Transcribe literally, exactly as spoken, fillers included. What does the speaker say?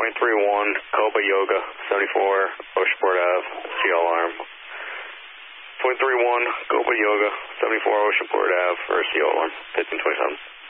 point three one, Coba Yoga, seventy-four, Oceanport Ave, C L alarm. point three one, Coba Yoga, seventy-four, Oceanport Ave, for C L alarm, fifteen twenty-seven.